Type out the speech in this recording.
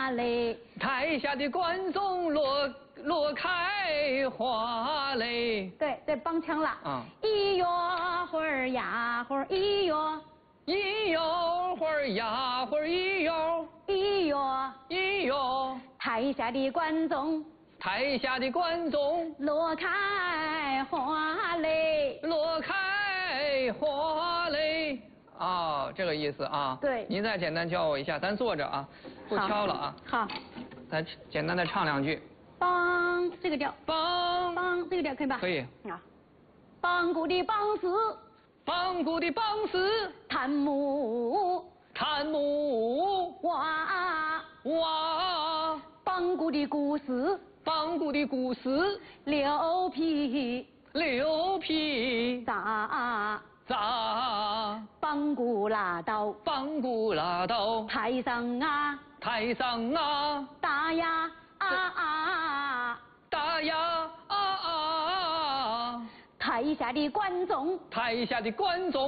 花嘞， 台下的观众落开花嘞。 对对，帮腔了。咿哟会儿呀会儿，咿哟。 咿哟会儿呀会儿，咿哟咿哟咿哟。 台下的观众落开花嘞， 落开花嘞。哦，这个意思啊。 对。 您再简单教我一下，咱坐着啊，不敲了啊。 好。 咱简单的唱两句。 梆这个调。 梆这个调可以吧？ 可以。 啊。梆鼓的梆子。 梆鼓的梆子。 弹木哇。梆鼓的鼓丝。溜皮砸。梆鼓拉到台上啊，打呀打呀台下的观众